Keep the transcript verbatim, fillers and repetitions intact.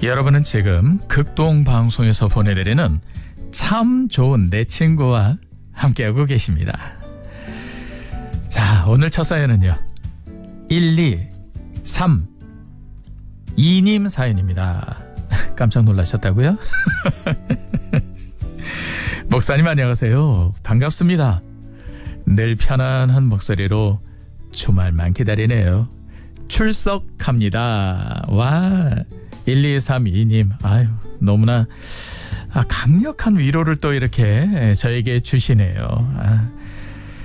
여러분은 지금 극동방송에서 보내드리는 참 좋은 내 친구와 함께하고 계십니다. 자, 오늘 첫 사연은요, 일, 이, 삼, 이 님 사연입니다. 깜짝 놀라셨다고요? 목사님 안녕하세요. 반갑습니다. 늘 편안한 목소리로 주말만 기다리네요. 출석합니다. 와, 일, 이, 삼, 이 님 아유, 너무나 아, 강력한 위로를 또 이렇게 저에게 주시네요. 아,